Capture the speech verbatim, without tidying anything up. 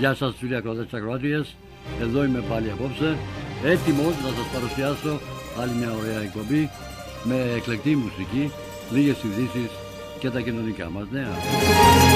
Γεια σας φίλοι ακροατές και ακροάτριες, εδώ είμαι πάλι απόψε, έτοιμος να σας παρουσιάσω άλλη μια ωραία εκπομπή με εκλεκτή μουσική, λίγες ειδήσεις και τα κοινωνικά μας νέα.